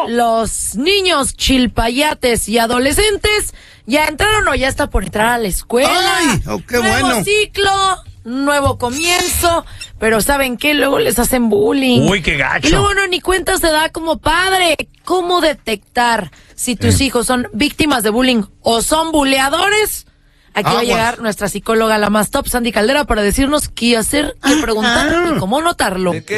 los niños chilpayates y adolescentes ya entraron o ya está por entrar a la escuela. ¡Ay! Oh, qué nuevo bueno. ciclo, nuevo comienzo, pero ¿saben qué? Luego les hacen bullying. Uy, qué gacho. Y luego ni cuenta se da como padre. ¿Cómo detectar si tus hijos son víctimas de bullying o son buleadores? Aquí va a llegar nuestra psicóloga, la más top, Sandy Caldera, para decirnos qué hacer, qué preguntar y cómo notarlo.